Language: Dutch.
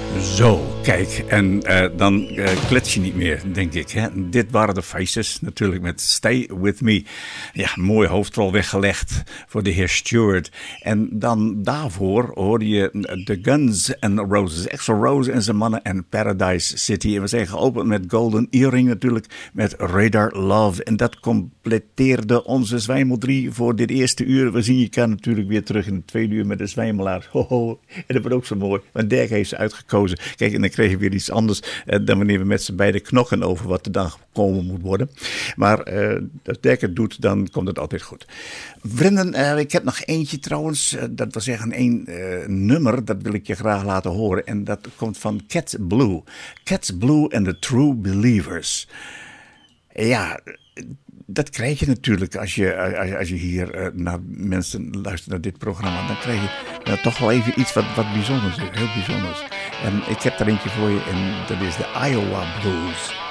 Zo, kijk, en dan klets je niet meer, denk ik. Hè? Dit waren de Faces, natuurlijk met Stay With Me. Ja, mooi hoofdrol weggelegd voor de heer Stewart. En dan daarvoor hoorde je The Guns N' Roses. Axl Rose en zijn mannen en Paradise City. En we zijn geopend met Golden Earring natuurlijk, met Radar Love. En dat completeerde onze Zwijmel 3 voor dit eerste uur. We zien elkaar natuurlijk weer terug in het tweede uur met de Zwijmelaar. Ho. En dat wordt ook zo mooi, want Dirk heeft ze uitgekozen. Kijk, en dan kreeg je weer iets anders dan wanneer we met z'n beiden knokken over wat er dan gekomen moet worden. Maar als Dirk het doet, dan komt het altijd goed. Vrienden, ik heb nog eentje trouwens. Dat wil zeggen één nummer, dat wil ik je graag laten horen. En dat komt van Cat Blue. Cat Blue and the True Believers. Ja, dat krijg je natuurlijk als je hier naar mensen luistert naar dit programma. Dan krijg je toch wel even iets wat bijzonders is. Heel bijzonders. En ik heb er eentje voor je en dat is de Iowa Blues.